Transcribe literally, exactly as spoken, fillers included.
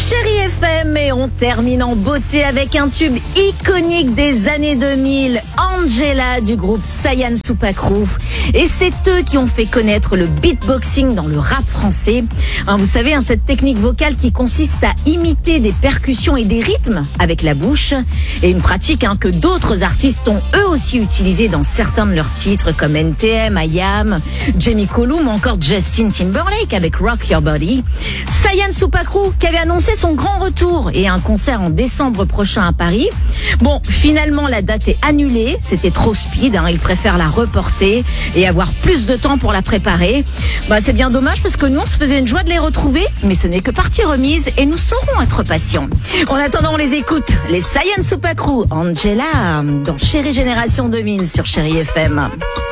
Chérie F M, et on termine en beauté avec un tube iconique des années deux mille, Angela du groupe Sayan Supakru. Et c'est eux qui ont fait connaître le beatboxing dans le rap français. Hein, vous savez, hein, cette technique vocale qui consiste à imiter des percussions et des rythmes avec la bouche. Et une pratique hein, que d'autres artistes ont eux aussi utilisée dans certains de leurs titres comme N T M, I A M, Jamie Cullum ou encore Justin Timberlake avec Rock Your Body. Sayan Supakru qui avait annoncé son grand retour et un concert en décembre prochain à Paris. Bon, finalement la date est annulée, c'était trop speed, hein, ils préfèrent la reporter et avoir plus de temps pour la préparer. Bah, c'est bien dommage parce que nous on se faisait une joie de les retrouver, mais ce n'est que partie remise et nous saurons être patients. En attendant, on les écoute, les Sayan Supakru, Angela, dans Chérie Génération deux mille sur Chérie F M.